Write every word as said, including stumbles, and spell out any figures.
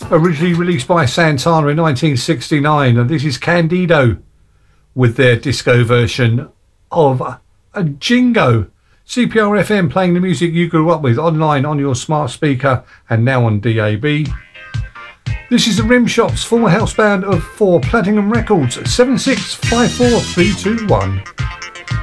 originally released by Santana in nineteen sixty-nine, and this is Candido with their disco version of a Jingo. C P R F M, playing the music you grew up with, online on your smart speaker and now on D A B. This is the Rim Shops, former house band of four, Platinum Records, seven six five four three two one.